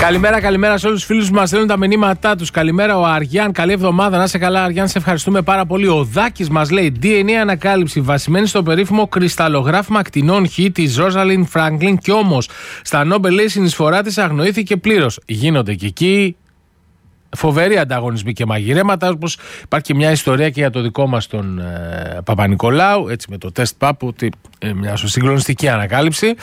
Καλημέρα σε όλους τους φίλους που μας στέλνουν τα μηνύματά τους. Καλημέρα ο Αριάν, καλή εβδομάδα. Να είσαι καλά, Αριάν, σε ευχαριστούμε πάρα πολύ. Ο Δάκης μας λέει: DNA ανακάλυψη βασισμένη στο περίφημο κρυσταλλογράφημα ακτινών Χ της Ρόζαλιν Φράγκλιν. Κι όμως στα Νόμπελ η συνεισφορά της αγνοήθηκε πλήρως. Γίνονται και εκεί φοβεροί ανταγωνισμοί και μαγειρέματα, όπως υπάρχει και μια ιστορία και για το δικό μας τον Παπα-Νικολάου, έτσι με το τεστ πάπου, μια συγκλονιστική ανακάλυψη.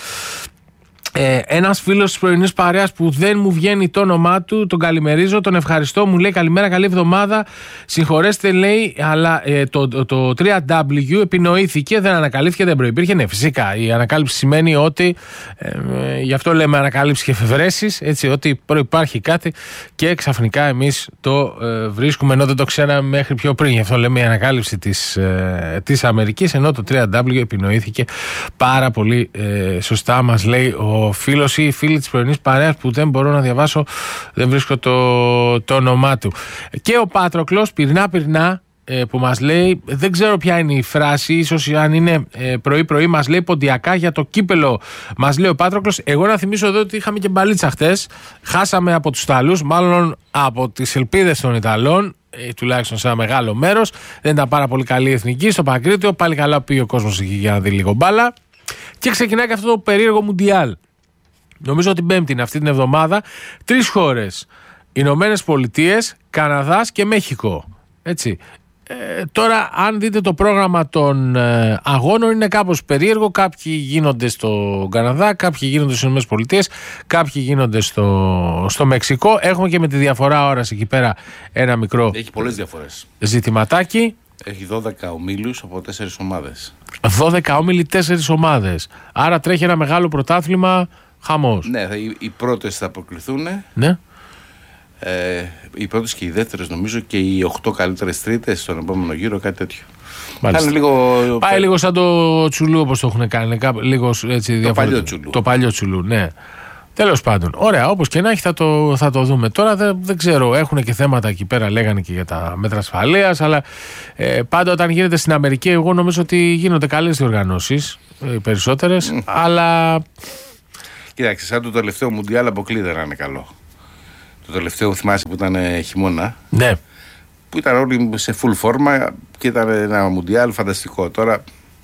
Ένας φίλος της πρωινής παρέας που δεν μου βγαίνει το όνομά του, τον καλημερίζω, τον ευχαριστώ, μου λέει καλημέρα, καλή εβδομάδα. Συγχωρέστε, λέει, αλλά το 3W επινοήθηκε, δεν ανακαλύφθηκε, δεν προϋπήρχε. Ναι, φυσικά. Η ανακάλυψη σημαίνει ότι, γι' αυτό λέμε ανακάλυψη και εφευρέσεις, έτσι, ότι προϋπάρχει κάτι και ξαφνικά εμείς το βρίσκουμε, ενώ δεν το ξέραμε μέχρι πιο πριν. Γι' αυτό λέμε η ανακάλυψη της Αμερικής, ενώ το 3W επινοήθηκε πάρα πολύ σωστά, μας λέει ο φίλος ή η φίλη της πρωινής παρέας που δεν μπορώ να διαβάσω, δεν βρίσκω το όνομά του. Και ο Πάτροκλος πυρνά που μας λέει, δεν ξέρω ποια είναι η φράση, ίσως αν είναι πρωί-πρωί, μας λέει ποντιακά για το κύπελο. Μας λέει ο Πάτροκλος, εγώ να θυμίσω εδώ ότι είχαμε και μπαλίτσα χτες, χάσαμε από τους Ιταλούς, μάλλον από τις ελπίδες των Ιταλών, τουλάχιστον σε ένα μεγάλο μέρος. Δεν ήταν πάρα πολύ καλή η εθνική στο Παγκρίτιο, πάλι καλά πήγε ο κόσμος εκεί για να δει λίγο μπάλα. Και ξεκινάει και αυτό το περίεργο Μουντιάλ. Νομίζω ότι Πέμπτη είναι αυτή την εβδομάδα. 3 χώρες. Ηνωμένες Πολιτείες, Καναδάς και Μέχικο. Έτσι. Τώρα, αν δείτε το πρόγραμμα των αγώνων, είναι κάπως περίεργο. Κάποιοι γίνονται στο Καναδά, κάποιοι γίνονται στις Ηνωμένες Πολιτείες, κάποιοι γίνονται στο Μεξικό. Έχουμε και με τη διαφορά ώρας εκεί πέρα ένα μικρό. Έχει πολλές διαφορές. Ζητηματάκι. Έχει 12 ομίλους από 4 ομάδες. 12 όμιλοι, 4 ομάδες. Άρα τρέχει ένα μεγάλο πρωτάθλημα, χαμός. Ναι, οι πρώτες θα αποκλειθούν. Ναι. Οι πρώτες και οι δεύτερες, νομίζω, και οι 8 καλύτερες τρίτες στον επόμενο γύρο, κάτι τέτοιο. Πάει λίγο σαν το τσουλού, όπως το έχουν κάνει. Λίγο έτσι, το παλιό τσουλού, ναι. Τέλος πάντων, ωραία, όπως και να έχει θα το δούμε. Τώρα δεν ξέρω, έχουν και θέματα εκεί πέρα, λέγανε και για τα μέτρα ασφαλείας, αλλά πάντα όταν γίνεται στην Αμερική, εγώ νομίζω ότι γίνονται καλές διοργανώσεις, οι περισσότερες, αλλά... Κοίταξε, σαν το τελευταίο Μουντιάλ αποκλείται να είναι καλό. Το τελευταίο, θυμάσαι, που ήταν χειμώνα. Ναι. Που ήταν όλοι σε full φόρμα και ήταν ένα Μουντιάλ φανταστικό. Τώρα...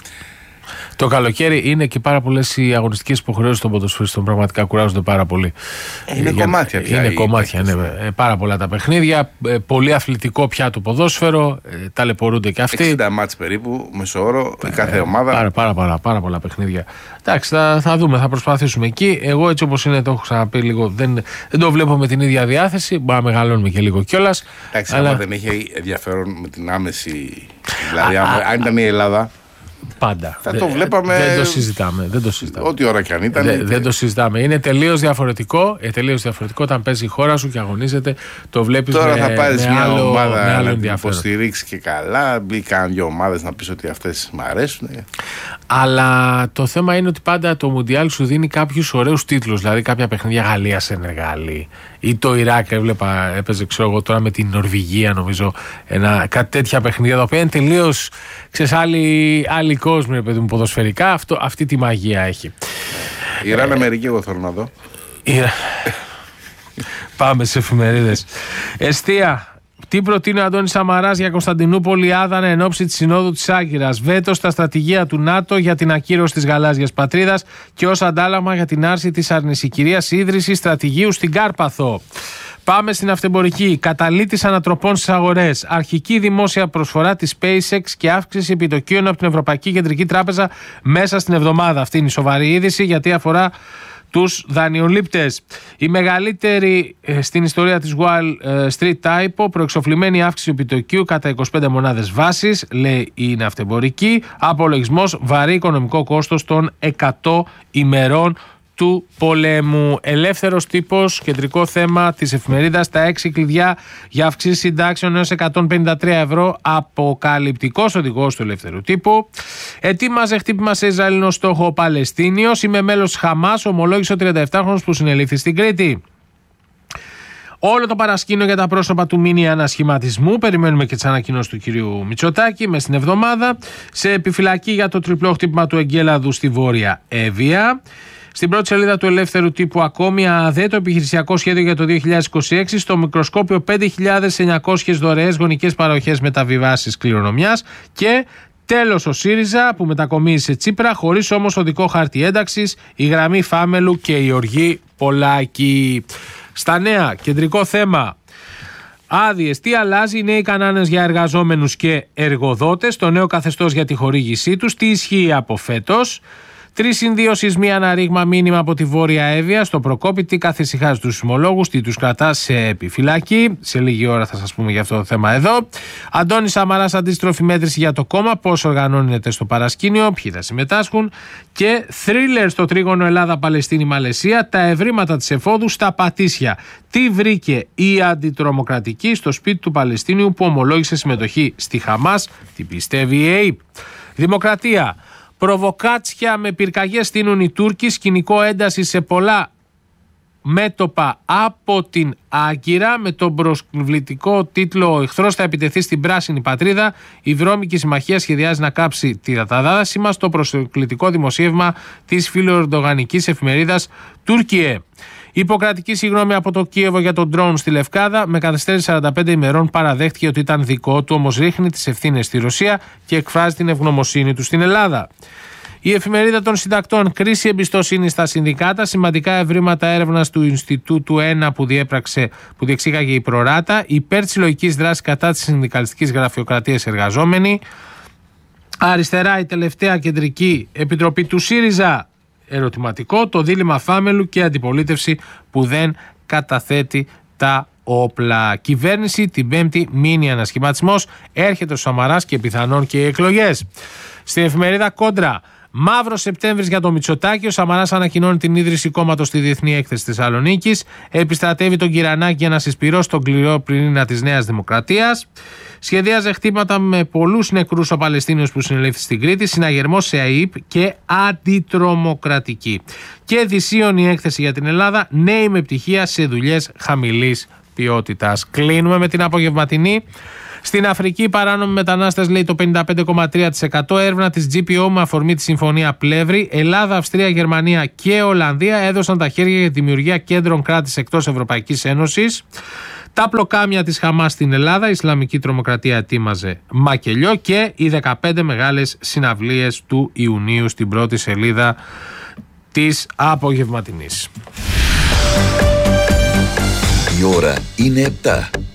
Το καλοκαίρι είναι και πάρα πολλές οι αγωνιστικές υποχρεώσεις των ποδοσφαιριστών. Πραγματικά κουράζονται πάρα πολύ. Είναι κομμάτια πια. Είναι κομμάτια, ναι. Πάρα πολλά τα παιχνίδια. Πολύ αθλητικό πια το ποδόσφαιρο. Ταλαιπωρούνται και αυτοί. 60 μάτς περίπου, μεσόωρο, κάθε ομάδα. Πάρα πολλά παιχνίδια. Εντάξει, θα δούμε, θα προσπαθήσουμε εκεί. Εγώ, έτσι όπως είναι, το έχω ξαναπεί λίγο. Δεν το βλέπω με την ίδια διάθεση. Μπορεί να μεγαλώνουμε και λίγο κιόλας. Εντάξει, αλλά δεν έχει ενδιαφέρον με την άμεση. Δηλαδή, αν ήταν η Ελλάδα. Πάντα. Θα το βλέπαμε. Δεν το συζητάμε. Ό,τι ώρα και αν ήταν. Δεν το συζητάμε. Είναι τελείως διαφορετικό. Όταν παίζει η χώρα σου και αγωνίζεται, το βλέπεις. Τώρα θα πάρεις μια ομάδα να την υποστηρίξει και καλά. Μπήκαν 2 ομάδες να πεις ότι αυτές μου αρέσουν. Αλλά το θέμα είναι ότι πάντα το Μουντιάλ σου δίνει κάποιους ωραίους τίτλους. Δηλαδή κάποια παιχνίδια Γαλλία-Σενεγάλη. Ή το Ιράκ, έπαιζε, ξέρω εγώ, τώρα με την Νορβηγία, νομίζω. Κάτι τέτοια παιχνίδια τα οποία είναι τελείως, ξέρεις, άλλοι κόσμοι, παιδί μου, ποδοσφαιρικά. Αυτή τη μαγεία έχει. Ιράν, Αμερική, εγώ θέλω να δω. Πάμε σε εφημερίδες. Εστία. Τι προτείνει ο Αντώνης Σαμαράς για Κωνσταντινούπολη Άδανα εν ώψη της Συνόδου της Άγκυρας? Βέτο στα στρατηγία του ΝΑΤΟ για την ακύρωση της γαλάζιας πατρίδας και ως αντάλλαγμα για την άρση της αρνησικυρίας ίδρυσης στρατηγίου στην Κάρπαθο. Πάμε στην αυτεμπορική. Καταλήτης ανατροπών στις αγορές. Αρχική δημόσια προσφορά της SpaceX και αύξηση επιτοκίων από την Ευρωπαϊκή Κεντρική Τράπεζα μέσα στην εβδομάδα. Αυτή είναι η σοβαρή είδηση, γιατί αφορά τους δανειολήπτες. Η μεγαλύτερη στην ιστορία της Wall Street Typo, προεξοφλημένη αύξηση επιτοκίου κατά 25 μονάδες βάσης, λέει η ναυτεμπορική. Απολογισμός, βαρύ οικονομικό κόστος των 100 ημερών του πολέμου. Ελεύθερος τύπος, κεντρικό θέμα της εφημερίδας, τα 6 κλειδιά για αυξήσεις συντάξεων έως 153 ευρώ. Αποκαλυπτικός οδηγός του ελεύθερου τύπου. Ετοίμαζε χτύπημα σε Ισραηλινό στόχο ο Παλαιστίνιος. Είμαι μέλος της Χαμάς, ομολόγησε ο 37χρονος που συνελήφθη στην Κρήτη. Όλο το παρασκήνιο για τα πρόσωπα του μίνι ανασχηματισμού. Περιμένουμε και τις ανακοινώσεις του κυρίου Μητσοτάκη μες στην εβδομάδα. Σε επιφυλακή για το τριπλό χτύπημα του εγκέλαδου στη Βόρεια Εύβοια. Στην πρώτη σελίδα του Ελεύθερου Τύπου ακόμη ΑΔΕ, το επιχειρησιακό σχέδιο για το 2026, στο μικροσκόπιο 5.900 δωρεές γονικές παροχές μεταβιβάσεις κληρονομιάς και τέλος ο ΣΥΡΙΖΑ που μετακομίζει Τσίπρα χωρίς όμως οδικό χάρτη ένταξης, η γραμμή Φάμελου και η οργή Πολάκη. Στα νέα, κεντρικό θέμα. Άδειες. Τι αλλάζει, οι νέοι κανόνες για εργαζόμενους και εργοδότες, το νέο καθεστώς για τη χορήγησή τους, τι ισχύει από φέτος. 3-2 σεισμοί, ένα ρήγμα μήνυμα από τη Βόρεια Εύβοια στο Προκόπη. Τι καθησυχάζει τους σεισμολόγους, τι τους κρατά σε επιφυλακή. Σε λίγη ώρα θα σας πούμε για αυτό το θέμα εδώ. Αντώνης Σαμαράς, αντίστροφη μέτρηση για το κόμμα. Πώς οργανώνεται στο παρασκήνιο, ποιοι θα συμμετάσχουν. Και θρίλερ στο τρίγωνο Ελλάδα-Παλαιστίνη-Μαλαισία. Τα ευρήματα της εφόδου στα Πατήσια. Τι βρήκε η αντιτρομοκρατική στο σπίτι του Παλαιστίνιου που ομολόγησε συμμετοχή στη Χαμάς. Τι πιστεύει η ΑΕΠ. Δημοκρατία. Προβοκάτσια με πυρκαγιές στείνουν οι Τούρκοι, σκηνικό ένταση σε πολλά μέτωπα από την Άγκυρα, με τον προσβλητικό τίτλο «Ο εχθρός θα επιτεθεί στην πράσινη πατρίδα». Η βρώμικη συμμαχία σχεδιάζει να κάψει τη δάδαση μας, το προσκλητικό δημοσίευμα της φιλοερντογανικής εφημερίδας Τούρκιε. Υποκρατική συγγνώμη από το Κίεβο για τον ντρόουν στη Λευκάδα. Με καθυστέρηση 45 ημερών παραδέχτηκε ότι ήταν δικό του, όμως ρίχνει τις ευθύνες στη Ρωσία και εκφράζει την ευγνωμοσύνη του στην Ελλάδα. Η εφημερίδα των συντακτών, κρίση εμπιστοσύνη στα συνδικάτα, σημαντικά ευρήματα έρευνας του Ινστιτούτου 1 που διεξήγαγε η Προράτα, υπέρ της λογικής δράσης κατά της συνδικαλιστικής γραφειοκρατίας εργαζόμενοι. Αριστερά, η τελευταία κεντρική επιτροπή του ΣΥΡΙΖΑ. Ερωτηματικό, το δίλημμα Φάμελου και αντιπολίτευση που δεν καταθέτει τα όπλα. Κυβέρνηση την Πέμπτη, μίνι ανασχηματισμός, έρχεται ο Σαμαράς και πιθανόν και οι εκλογές. Στην εφημερίδα Κόντρα, μαύρος Σεπτέμβρης για το Μητσοτάκη. Ο Σαμαράς ανακοινώνει την ίδρυση κόμματος στη Διεθνή Έκθεση Θεσσαλονίκης. Επιστρατεύει τον Κυρανάκη για να συσπυρώσει τον κληρό πυρήνα της Νέας Δημοκρατίας. Σχεδίαζε χτύπματα με πολλούς νεκρούς ο Παλαιστίνιος που συνελήφθη στην Κρήτη. Συναγερμός σε ΑΕΠ και αντιτρομοκρατική. Και δυσίωνη η έκθεση για την Ελλάδα. Νέοι με πτυχία σε δουλειές χαμηλής ποιότητας. Κλείνουμε με την απογευματινή. Στην Αφρική, οι παράνομοι μετανάστες, λέει το 55,3%. Έρευνα της GPO με αφορμή τη Συμφωνία Πλεύρη. Ελλάδα, Αυστρία, Γερμανία και Ολλανδία έδωσαν τα χέρια για τη δημιουργία κέντρων κράτης εκτός Ευρωπαϊκής Ένωσης. Τα πλοκάμια της Χαμάς στην Ελλάδα, η Ισλαμική τρομοκρατία ετοίμαζε μακελιό και οι 15 μεγάλες συναυλίες του Ιουνίου στην πρώτη σελίδα της απογευματινής. Η ώρα είναι 7.